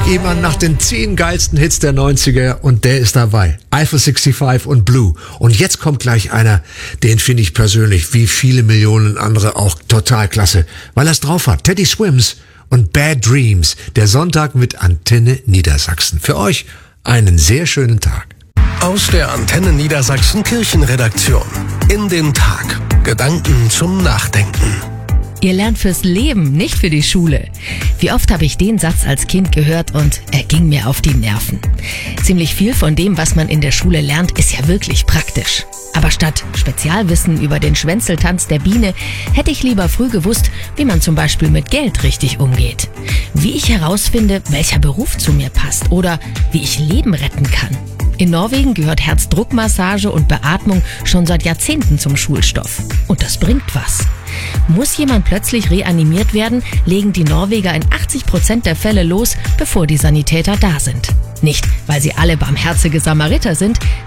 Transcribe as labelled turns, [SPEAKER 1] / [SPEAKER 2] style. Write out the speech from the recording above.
[SPEAKER 1] Jemand nach den 10 geilsten Hits der 90er und der ist dabei. Eiffel 65 und Blue. Und jetzt kommt gleich einer, den finde ich persönlich, wie viele Millionen andere, auch total klasse, weil er es drauf hat. Teddy Swims und Bad Dreams. Der Sonntag mit Antenne Niedersachsen. Für euch einen sehr schönen Tag.
[SPEAKER 2] Aus der Antenne Niedersachsen Kirchenredaktion. In den Tag. Gedanken zum Nachdenken.
[SPEAKER 3] Ihr lernt fürs Leben, nicht für die Schule. Wie oft habe ich den Satz als Kind gehört und er ging mir auf die Nerven. Ziemlich viel von dem, was man in der Schule lernt, ist ja wirklich praktisch. Aber statt Spezialwissen über den Schwänzeltanz der Biene, hätte ich lieber früh gewusst, wie man zum Beispiel mit Geld richtig umgeht. Wie ich herausfinde, welcher Beruf zu mir passt oder wie ich Leben retten kann. In Norwegen gehört Herzdruckmassage und Beatmung schon seit Jahrzehnten zum Schulstoff. Und das bringt was. Muss jemand plötzlich reanimiert werden, legen die Norweger in 80% der Fälle los, bevor die Sanitäter da sind. Nicht, weil sie alle barmherzige Samariter sind,